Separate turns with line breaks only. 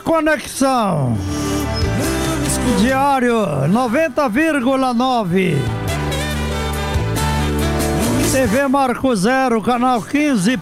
conexão. Diário 90,9. TV Marco Zero, canal 15.